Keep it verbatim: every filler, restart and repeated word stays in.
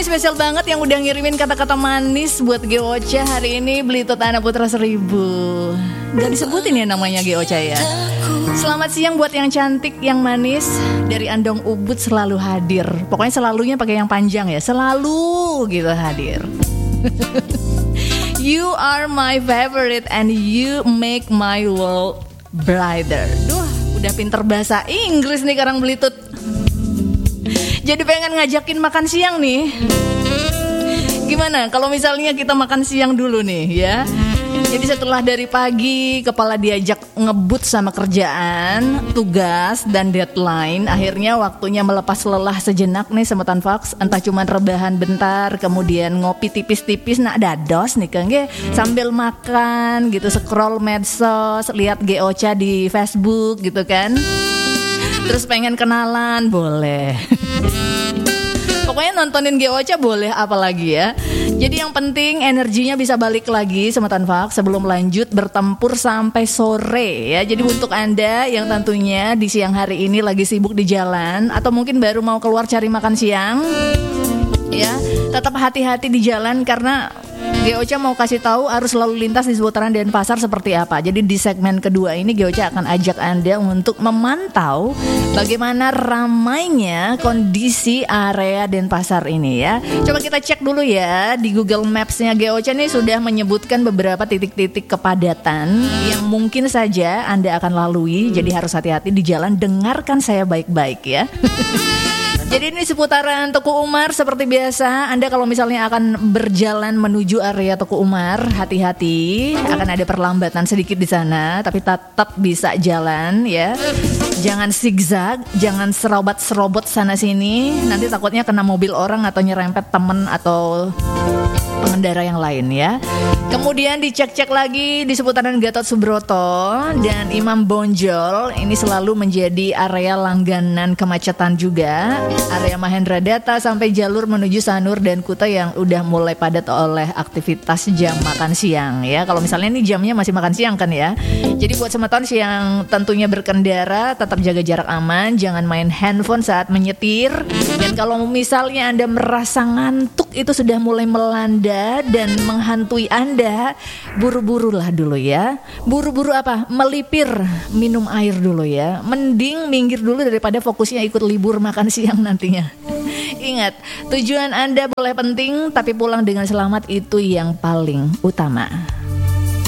spesial banget yang udah ngirimin kata-kata manis buat Geocha hari ini. Belitut Anak Putra Seribu. Gak disebutin ya namanya Geocha ya. Selamat siang buat yang cantik, yang manis. Dari Andong Ubud selalu hadir. Pokoknya selalunya pakai yang panjang ya. Selalu gitu hadir. You are my favorite and you make my world brighter. Duh, udah pinter bahasa Inggris nih Karang Belitut. Jadi pengen ngajakin makan siang nih. Gimana kalau misalnya kita makan siang dulu nih ya. Jadi setelah dari pagi kepala diajak ngebut sama kerjaan, tugas, dan deadline, akhirnya waktunya melepas lelah sejenak nih sama Tanfax. Entah cuman rebahan bentar, kemudian ngopi tipis-tipis, nak dados nih kan ge, sambil makan gitu, scroll medsos, lihat Geocha di Facebook gitu kan. Terus pengen kenalan, boleh. Pokoknya nontonin Geocha boleh, apalagi ya. Jadi yang penting energinya bisa balik lagi sama Tanfax sebelum lanjut bertempur sampai sore ya. Jadi untuk Anda yang tentunya di siang hari ini lagi sibuk di jalan atau mungkin baru mau keluar cari makan siang ya, tetap hati-hati di jalan karena Geocha mau kasih tahu arus lalu lintas di seputaran Denpasar seperti apa. Jadi di segmen kedua ini Geocha akan ajak Anda untuk memantau bagaimana ramainya kondisi area Denpasar ini ya. Coba kita cek dulu ya di Google Maps-nya Geocha nih sudah menyebutkan beberapa titik-titik kepadatan yang mungkin saja Anda akan lalui. Jadi harus hati-hati di jalan, dengarkan saya baik-baik ya. Jadi ini seputaran Tuku Umar seperti biasa. Anda kalau misalnya akan berjalan menuju area Tuku Umar, hati-hati, akan ada perlambatan sedikit di sana, tapi tetap bisa jalan ya. Jangan zigzag, jangan serobot-serobot sana sini. Nanti takutnya kena mobil orang atau nyerempet temen atau pengendara yang lain ya. Kemudian dicek-cek lagi di seputaran Gatot Subroto dan Imam Bonjol. Ini selalu menjadi area langganan kemacetan juga. Area Mahendra Data sampai jalur menuju Sanur dan Kuta yang udah mulai padat oleh aktivitas jam makan siang ya. Kalau misalnya ini jamnya masih makan siang kan ya. Jadi buat semetons yang tentunya berkendara, tetap jaga jarak aman, jangan main handphone saat menyetir. Dan kalau misalnya Anda merasa ngantuk itu sudah mulai melanda dan menghantui Anda, buru-burulah dulu ya. Buru-buru apa? Melipir, minum air dulu ya. Mending minggir dulu daripada fokusnya ikut libur makan siang nantinya. Ingat, tujuan Anda boleh penting, tapi pulang dengan selamat itu yang paling utama.